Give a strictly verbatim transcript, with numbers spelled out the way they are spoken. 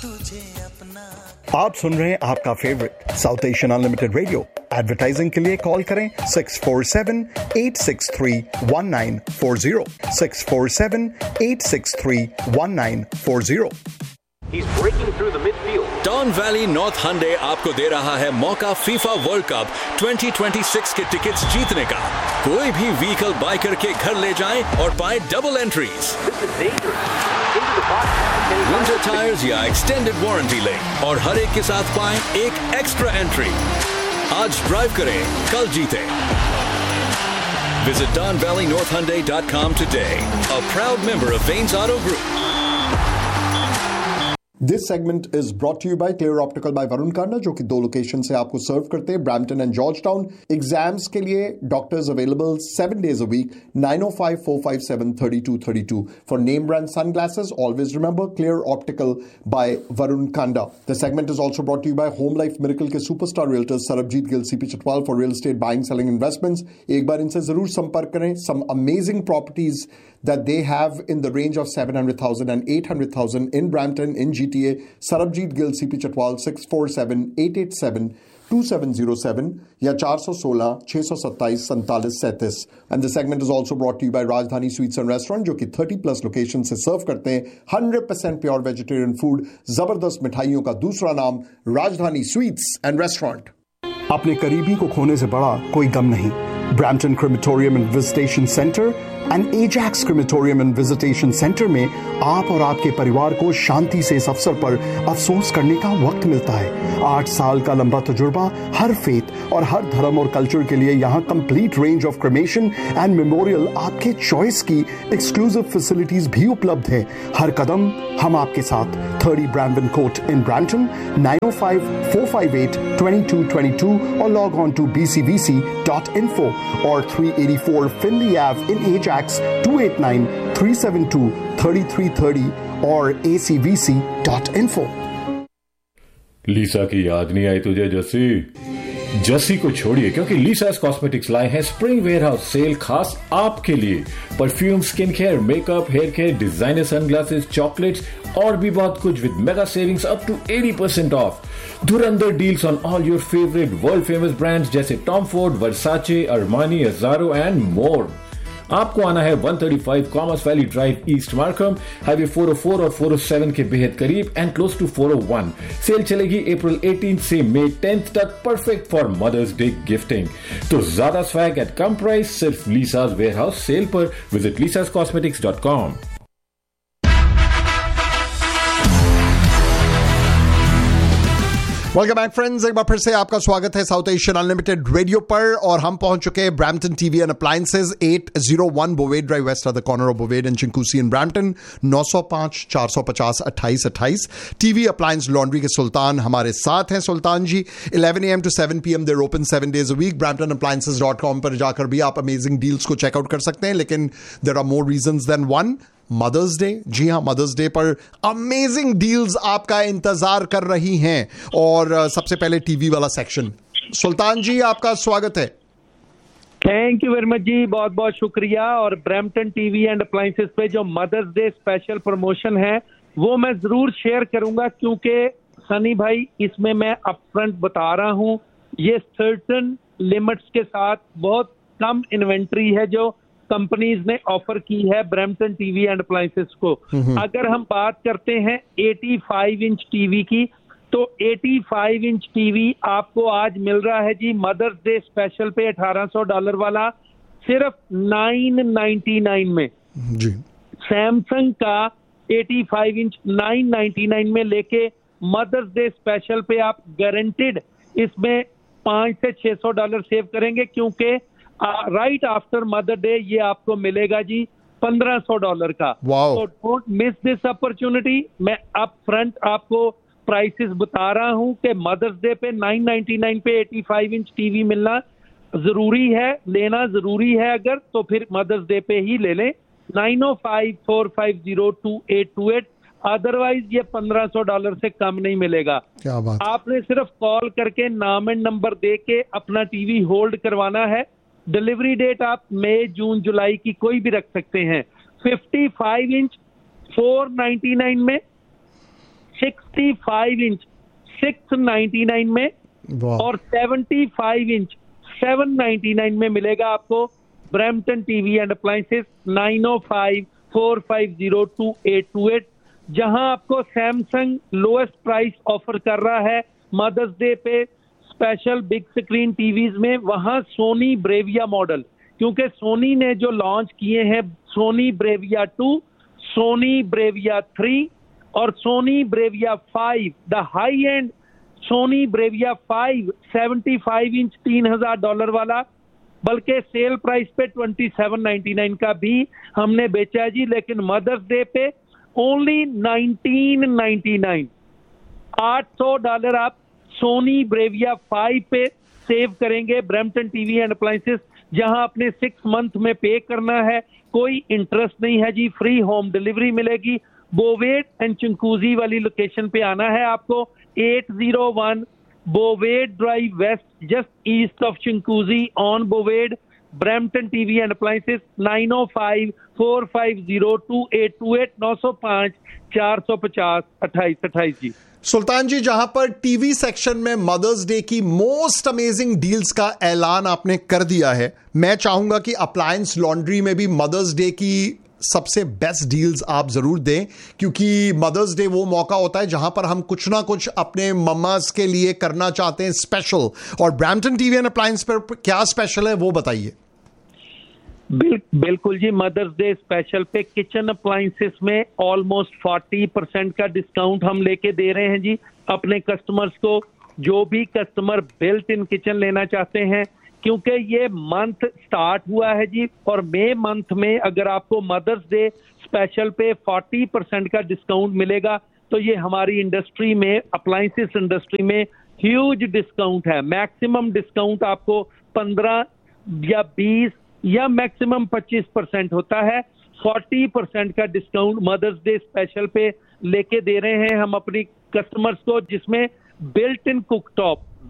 आप सुन रहे हैं आपका favourite south Asian unlimited radio. Advertising के लिए कॉल करें six four seven eight six three one nine four zero six four seven eight six three one nine four zero. He's breaking through the midfield. Don Valley North Hyundai आपको दे रहा है मौका FIFA world cup twenty twenty six के tickets जीतने का। कोई भी vehicle bye करके घर ले जाएं और पाएं double entries. This is dangerous. Into the box. Winter tyres या एक्सटेंडेड वारंटी लें और हर एक के साथ पाएं एक एक्स्ट्रा एंट्री। आज ड्राइव करें, कल जीतें। Visit don valley north hyundai dot com today. A proud member of Vanes Auto Group. This segment is brought to you by Clear Optical by Varun Khanna, जो कि दो लोकेशन से आपको सर्व करते हैं, Brampton and George town. Exams के लिए doctors available seven days a week, nine O five four five seven thirty two thirty two for name brand sunglasses. Always remember Clear Optical by Varun Khanna. The segment is also brought to you by Home Life Miracle के superstar realtors Sarabjit Gill C P Chatwal for real estate buying selling investments. एक बार इनसे जरूर संपर्क करें। Some amazing properties that they have in the range of seven hundred thousand and eight hundred thousand in Brampton, in G T A. Sarabjit Gill, C P Chatwal, six four seven eight eight seven two seven zero seven या four one six six seven seven forty-seven thirty-six. And the segment is also brought to you by Rajdhani Sweets and Restaurant, जो कि thirty plus locations से सर्व करते हैं one hundred percent pure vegetarian food. जबरदस्त मिठाइयों का दूसरा नाम राजधानी स्वीट्स एंड रेस्टोरेंट। अपने करीबी को खोने से बड़ा कोई गम नहीं। Brampton Crematorium and Visitation Center and Ajax Crematorium and Visitation Center में आप और आपके परिवार को शांति से इस अवसर पर अफसोस करने का वक्त मिलता है। आठ साल का लंबा तजुर्बा, हर फेथ और हर धर्म और कल्चर के लिए यहाँ complete range of cremation and memorial आपके चॉइस की एक्सक्लूसिव फैसिलिटीज भी उपलब्ध है। हर कदम हम आपके साथ। Thirty Brandon Court in Brampton, nine oh five four five eight two two two two or log on to b c v c dot info or three eighty-four Finley Avenue in Ajax, two eight nine three seven two three three three zero or a c v c dot info. लीसा की याद नहीं आई तुझे जस्सी? जस्सी को छोड़िए, क्योंकि लीसास cosmetics लाए हैं spring warehouse cell खास आपके लिए। Perfume, skin care, makeup, hair care, designer sunglasses, chocolates और भी बहुत कुछ with mega savings up to eighty percent of. Dhurandhar deals on all your favourite world famous brands जैसे Tom Ford, Versace, Armani, अजारो and more. आपको आना है one thirty-five commerce valley drive, east Markham, highway four oh four और four oh seven के बेहद करीब and close to four oh one। Cell चलेगी अप्रैल eighteenth से मई tenth तक, perfect for mothers day gifting. तो ज्यादा स्वैग एट कम प्राइस सिर्फ लीसास वेयरहाउस सेल पर। Visit लीसास cosmetics dot com. Welcome back friends, एक बार फिर से आपका स्वागत है साउथ एशियन अनलिमिटेड रेडियो पर। और हम पहुंच चुके हैं Brampton TV and appliances, eight oh one बोवेड drive, waste of the corner of बोवेड and चिंकूसी in Brampton, nine oh five four five zero twenty-eight twenty-eight। TV appliance laundry के सुल्तान हमारे साथ हैं। सुल्तान जी, eleven a m to seven p m there open seven days a week। Brampton appliances dot com पर जाकर भी आप amazing deals को checkout कर सकते हैं। लेकिन there are more reasons then one. Mother's day, जी हाँ, मदर्स डे पर अमेजिंग डील्स आपका इंतजार कर रही हैं। और सबसे पहले टीवी वाला सेक्शन, सुल्तान जी आपका स्वागत है। थैंक यू वेरी मच जी, बहुत बहुत शुक्रिया। और ब्रैम्पटन टीवी एंड अप्लायंसेस पे जो मदर्स डे स्पेशल प्रमोशन है वो मैं जरूर शेयर करूंगा, क्योंकि सनी भाई इसमें मैं अपफ्रंट बता रहा हूं, ये सर्टन लिमिट्स के साथ बहुत कम इन्वेंट्री है जो कंपनीज ने ऑफर की है ब्रैम्पटन टीवी एंड अप्लायंसेस को। अगर हम बात करते हैं eighty-five इंच टीवी की, तो eighty-five इंच टीवी आपको आज मिल रहा है जी मदर्स डे स्पेशल पे अठारह सौ डॉलर वाला सिर्फ nine ninety-nine में जी। सैमसंग का eighty-five इंच nine ninety-nine में लेके मदर्स डे स्पेशल पे आप गारंटेड इसमें पांच से छह सौ डॉलर सेव करेंगे, क्योंकि राइट आफ्टर मदर डे ये आपको मिलेगा जी पंद्रह सौ डॉलर का। तो डोंट मिस दिस अपॉर्चुनिटी। मैं अप फ्रंट आपको प्राइसेस बता रहा हूं कि मदर्स डे पे nine ninety-nine पे eighty-five इंच टीवी मिलना जरूरी है, लेना जरूरी है। अगर तो फिर मदर्स डे पे ही ले लें। nine oh five four five zero two eight two eight, otherwise ये पंद्रह सौ डॉलर से कम नहीं मिलेगा। क्या बात। आपने सिर्फ कॉल करके नाम एंड नंबर दे के अपना टीवी होल्ड करवाना है। डिलीवरी डेट आप मई, जून, जुलाई की कोई भी रख सकते हैं। fifty-five इंच four ninety-nine में, पैंसठ इंच छह सौ निन्यानवे में और पचहत्तर इंच सात सौ निन्यानवे में मिलेगा आपको Brampton TV and appliances nine O five four five zero to eight to eight, जहां आपको सैमसंग लोएस्ट प्राइस ऑफर कर रहा है मदर्स डे पे स्पेशल बिग स्क्रीन टीवीज में। वहां सोनी ब्रेविया मॉडल, क्योंकि सोनी ने जो लॉन्च किए हैं सोनी ब्रेविया टू, सोनी ब्रेविया थ्री और Soni ब्रेविया five, the high and Soni ब्रेविया five seventy five inch तीन हजार डॉलर वाला, बल्कि सेल प्राइस पे ट्वेंटी सेवन नाइन्टी नाइन का भी हमने बेचा है जी। लेकिन मदर्स डे पे ओनली नाइनटीन नाइन्टी नाइन, आठ सौ डॉलर आप सोनी ब्रेविया फाइव पे सेव करेंगे ब्रैम्पटन टीवी एंड अप्लायंसेस, जहां आपने सिक्स मंथ में पे करना है, कोई इंटरेस्ट नहीं है जी, फ्री होम डिलीवरी मिलेगी। बोवेड एंड चिंकूजी वाली लोकेशन पे आना है आपको, eight zero one बोवेड drive waste, just east of चिंकूजी on बोवेड, Brampton TV and appliances nine O five four five zero to eight to eight, नौ सौ पाँच चार सौ पचास अट्ठाईस अट्ठाईस जी। सुल्तान जी, जहां पर टीवी सेक्शन में मदर्स डे की मोस्ट अमेजिंग डील्स का ऐलान आपने कर दिया है, मैं चाहूंगा कि अप्लायंस लॉन्ड्री में भी मदर्स डे की सबसे बेस्ट डील्स आप जरूर दें, क्योंकि मदर्स डे वो मौका होता है जहां पर हम कुछ ना कुछ अपने मम्मास के लिए करना चाहते हैं स्पेशल, और ब्रैम्पटन टीवी एंड अप्लायंस पर क्या स्पेशल है वो बताइए। बिल, बिल्कुल जी, मदर्स डे स्पेशल पे किचन अप्लायंसेस में ऑलमोस्ट चालीस परसेंट का डिस्काउंट हम लेके दे रहे हैं जी अपने कस्टमर्स को। जो भी कस्टमर बिल्ट इन किचन लेना चाहते हैं, क्योंकि ये मंथ स्टार्ट हुआ है जी, और मई मंथ में अगर आपको मदर्स डे स्पेशल पे चालीस परसेंट का डिस्काउंट मिलेगा, तो ये हमारी इंडस्ट्री में, अप्लायंसेस इंडस्ट्री में ह्यूज डिस्काउंट है। मैक्सिमम डिस्काउंट आपको पंद्रह या बीस या मैक्सिमम पच्चीस परसेंट होता है। चालीस परसेंट का डिस्काउंट मदर्स डे स्पेशल पे लेके दे रहे हैं हम अपनी कस्टमर्स को, जिसमें बिल्ट इन कुकटॉप,